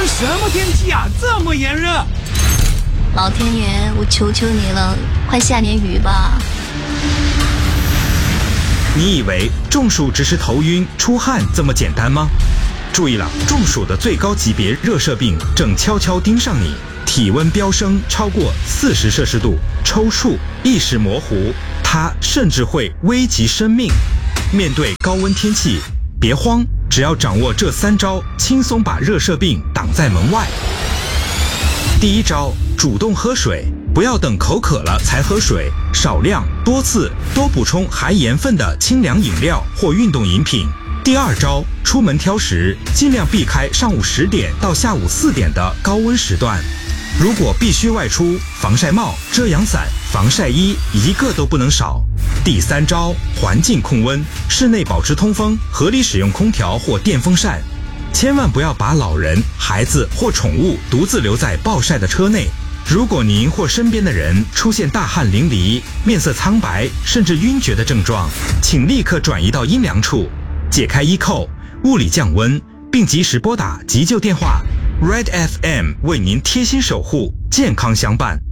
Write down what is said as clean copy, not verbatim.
这什么天气啊，这么炎热？ 老天爷，我求求你了，快下点雨吧。 你以为中暑只是头晕、出汗这么简单吗？注意了，中暑的最高级别热射病正悄悄盯上你，体温飙升超过40摄氏度，抽搐、意识模糊，它甚至会危及生命。面对高温天气，别慌，只要掌握这3招，轻松把热射病挡在门外。第一招，主动喝水，不要等口渴了才喝水，少量、多次、多补充含盐分的清凉饮料或运动饮品。第二招，出门挑食，尽量避开上午10点到下午4点的高温时段。如果必须外出，防晒帽、遮阳伞、防晒衣一个都不能少。第三招，环境控温，室内保持通风，合理使用空调或电风扇。千万不要把老人、孩子或宠物独自留在暴晒的车内。如果您或身边的人出现大汗淋漓、面色苍白甚至晕厥的症状，请立刻转移到阴凉处，解开衣扣，物理降温，并及时拨打急救电话。Red FM 为您贴心守护，健康相伴。